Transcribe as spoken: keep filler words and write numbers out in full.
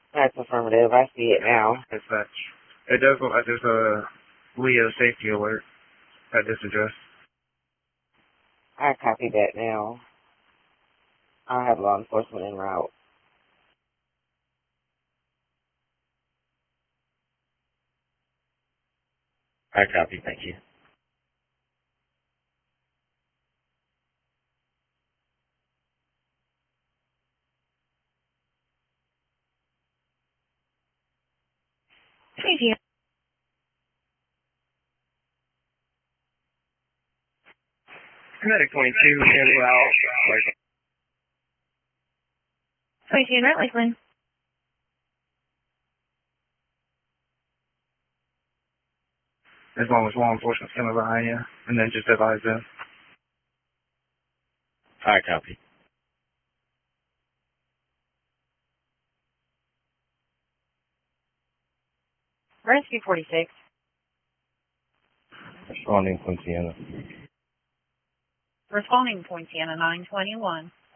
That's affirmative. I see it now. Dispatch. It does look like there's a Leo safety alert at this address. I copy that now. I have law enforcement en route. I copy, thank you. Thank you. Medic twenty-two en route. twenty-two in route, Lakeland. As long as law enforcement's coming behind you, and then just advise them. I copy. Rescue forty-six. Responding Poinciana. Responding Poinciana nine twenty-one.